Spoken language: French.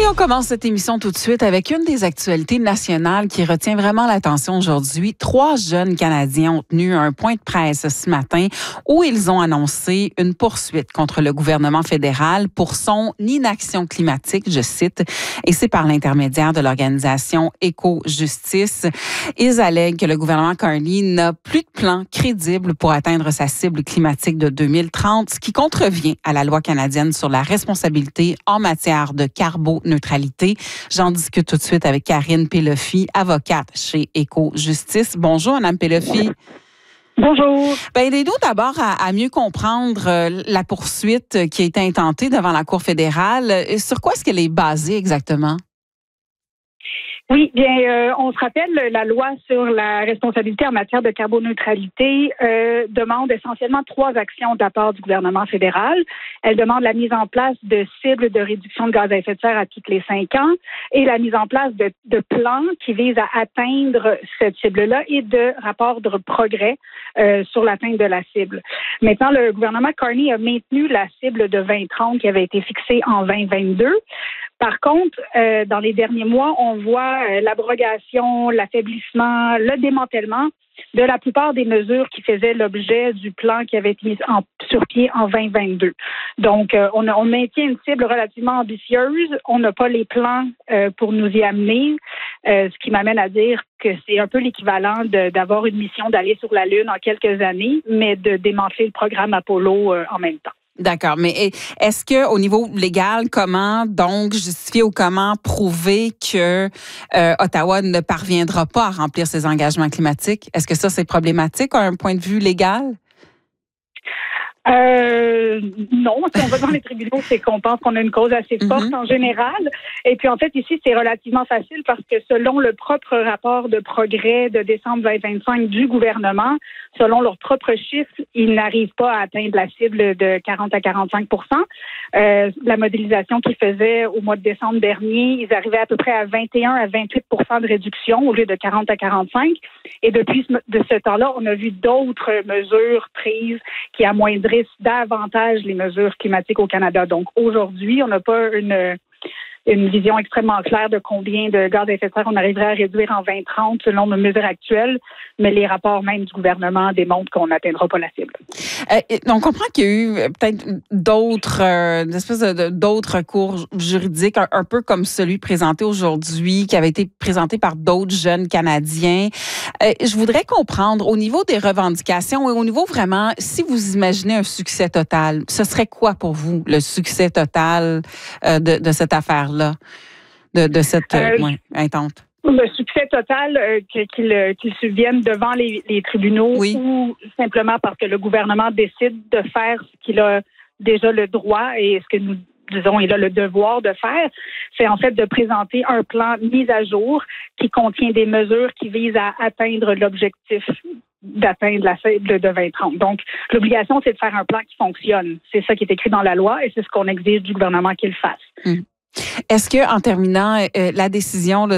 on commence cette émission tout de suite avec une des actualités nationales qui retient vraiment l'attention aujourd'hui. 3 jeunes Canadiens ont tenu un point de presse ce matin où ils ont annoncé une poursuite contre le gouvernement fédéral pour son inaction climatique, je cite, et c'est par l'intermédiaire de l'organisation Éco-Justice. Ils allèguent que le gouvernement Carney n'a plus de plan crédible pour atteindre sa cible climatique de 2030, ce qui contrevient à la loi canadienne sur la responsabilité en matière de carboneutralité. J'en discute tout de suite avec Karine Peloffy, avocate chez Éco-Justice. Bonjour, Mme Peloffy. Bonjour. Aidez-nous d'abord à mieux comprendre la poursuite qui a été intentée devant la Cour fédérale. Sur quoi est-ce qu'elle est basée exactement? Oui, bien, on se rappelle, la loi sur la responsabilité en matière de carboneutralité demande essentiellement 3 actions de la part du gouvernement fédéral. Elle demande la mise en place de cibles de réduction de gaz à effet de serre à tous les 5 ans et la mise en place de plans qui visent à atteindre cette cible-là et de rapports de progrès sur l'atteinte de la cible. Maintenant, le gouvernement Carney a maintenu la cible de 2030 qui avait été fixée en 2022. Par contre, dans les derniers mois, on voit l'abrogation, l'affaiblissement, le démantèlement de la plupart des mesures qui faisaient l'objet du plan qui avait été mis sur pied en 2022. Donc, on maintient une cible relativement ambitieuse. On n'a pas les plans pour nous y amener, ce qui m'amène à dire que c'est un peu l'équivalent d'avoir une mission d'aller sur la Lune en quelques années, mais de démanteler le programme Apollo en même temps. D'accord, mais est-ce que au niveau légal, comment donc justifier ou comment prouver que Ottawa ne parviendra pas à remplir ses engagements climatiques? Est-ce que ça, c'est problématique à un point de vue légal? Non, si on va dans les tribunaux, c'est qu'on pense qu'on a une cause assez forte en général. Et puis, en fait, ici, c'est relativement facile parce que selon le propre rapport de progrès de décembre 2025 du gouvernement, selon leurs propres chiffres, ils n'arrivent pas à atteindre la cible de 40 à 45 La modélisation qu'ils faisaient au mois de décembre dernier, ils arrivaient à peu près à 21 à 28 de réduction au lieu de 40 à 45. Et depuis ce temps-là, on a vu d'autres mesures prises qui amoindrissent davantage les mesures climatiques au Canada. Donc, aujourd'hui, on n'a pas une vision extrêmement claire de combien de gaz à effet de serre on arriverait à réduire en 2030 selon nos mesures actuelles, mais les rapports même du gouvernement démontrent qu'on n'atteindra pas la cible. On comprend qu'il y a eu peut-être d'autres cours juridiques, un peu comme celui présenté aujourd'hui, qui avait été présenté par d'autres jeunes Canadiens. Je voudrais comprendre, au niveau des revendications et au niveau vraiment, si vous imaginez un succès total, ce serait quoi pour vous, le succès total de cette affaire-là? De cette intente. Le succès total qu'il subvienne devant les tribunaux ou simplement parce que le gouvernement décide de faire ce qu'il a déjà le droit et ce que nous disons, il a le devoir de faire, c'est en fait de présenter un plan mis à jour qui contient des mesures qui visent à atteindre l'objectif d'atteindre la cible de 2030. Donc, l'obligation, c'est de faire un plan qui fonctionne. C'est ça qui est écrit dans la loi et c'est ce qu'on exige du gouvernement qu'il fasse. Est-ce que, en terminant, la décision là,